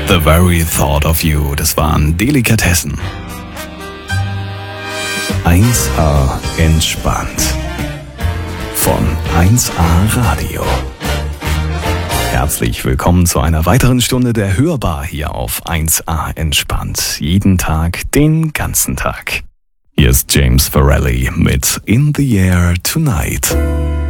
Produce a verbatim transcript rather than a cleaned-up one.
The Very Thought of You, das waren Delikatessen. eins A entspannt. Von eins A Radio. Herzlich willkommen zu einer weiteren Stunde der Hörbar hier auf eins A entspannt. Jeden Tag, den ganzen Tag. Hier ist James Farrelly mit In the Air Tonight.